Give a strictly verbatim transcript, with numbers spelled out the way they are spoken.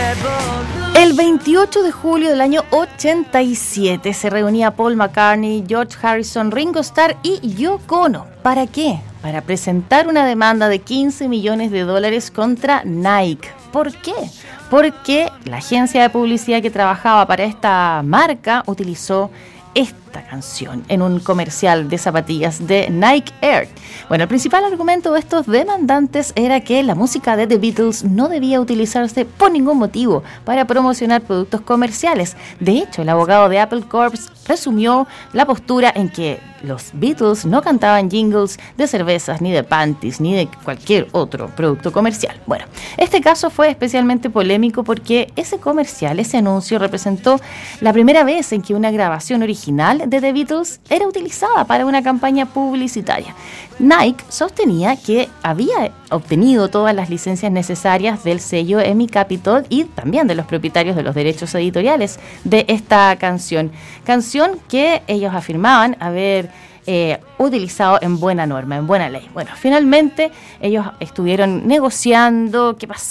El veintiocho de julio del año ochenta y siete se reunía Paul McCartney, George Harrison, Ringo Starr y Yoko Ono. ¿Para qué? Para presentar una demanda de quince millones de dólares contra Nike. ¿Por qué? Porque la agencia de publicidad que trabajaba para esta marca utilizó esta canción en un comercial de zapatillas de Nike Air. Bueno, el principal argumento de estos demandantes era que la música de The Beatles no debía utilizarse por ningún motivo para promocionar productos comerciales. De hecho, el abogado de Apple Corp resumió la postura en que los Beatles no cantaban jingles de cervezas, ni de panties, ni de cualquier otro producto comercial. Bueno, este caso fue especialmente polémico porque ese comercial, ese anuncio, representó la primera vez en que una grabación original de The Beatles era utilizada para una campaña publicitaria. Nike sostenía que había obtenido todas las licencias necesarias del sello E M I Capitol y también de los propietarios de los derechos editoriales de esta canción. Canción que ellos afirmaban haber eh, utilizado en buena norma, en buena ley. Bueno, finalmente ellos estuvieron negociando qué pasaba.